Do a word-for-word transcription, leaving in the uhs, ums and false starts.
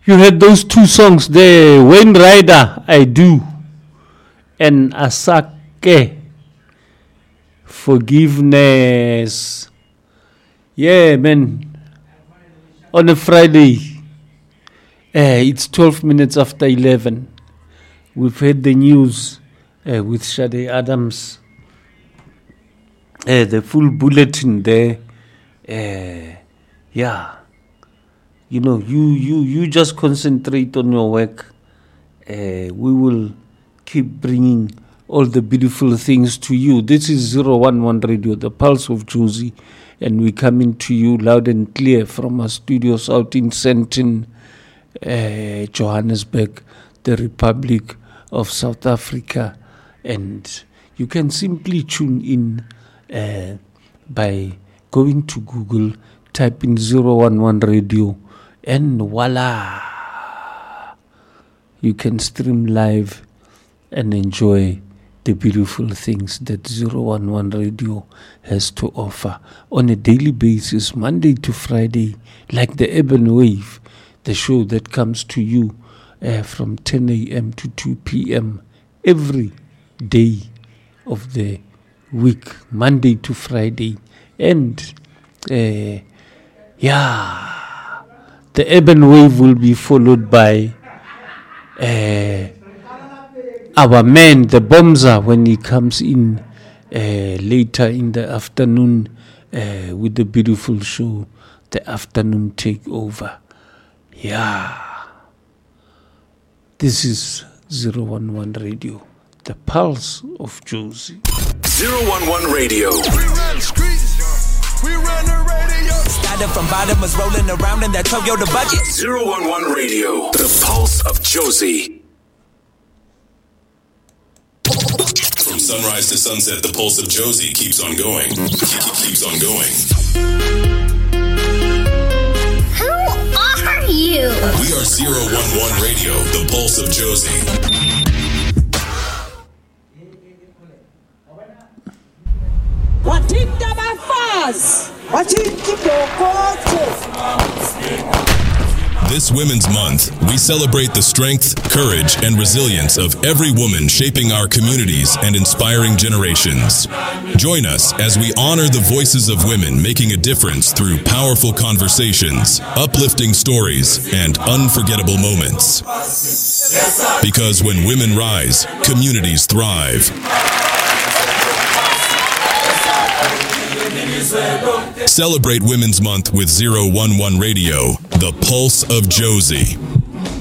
You heard those two songs there, Wayne Rider, I Do, and Asake, Forgiveness. Yeah, man. On a Friday, uh, it's twelve minutes after eleven. We've heard the news uh, with Shade Adams. Uh, the full bulletin there. Uh, yeah. You know, you, you, you just concentrate on your work. Uh, we will keep bringing all the beautiful things to you. This is zero one one Radio, the Pulse of Jozi, and we're coming to you loud and clear from our studios out in Sandton, uh, Johannesburg, the Republic of South Africa. And you can simply tune in uh, by going to Google, type in zero one one Radio, and voila, you can stream live and enjoy the beautiful things that zero one one Radio has to offer on a daily basis, Monday to Friday, like the Urban Wave, the show that comes to you uh, from ten a.m. to two p.m. every day of the week, Monday to Friday. And uh, yeah, the Urban Wave will be followed by uh, our man, the Bomza, when he comes in uh, later in the afternoon uh, with the beautiful show, the Afternoon Takeover. Yeah. This is zero one one Radio, the Pulse of Jozi. zero one one Radio. We run the streets. We run the radio. Started from bottom, was rolling around in that Toyota budget. zero one one Radio, the Pulse of Jozi. From sunrise to sunset, the Pulse of Jozi keeps on going. Keeps on going. Who are you? We are zero one one Radio, the Pulse of Jozi. Watinda bafaz, watinda bokoto. This Women's Month, we celebrate the strength, courage, and resilience of every woman shaping our communities and inspiring generations. Join us as we honor the voices of women making a difference through powerful conversations, uplifting stories, and unforgettable moments. Because when women rise, communities thrive. Celebrate Women's Month with zero one one Radio, the Pulse of Jozi.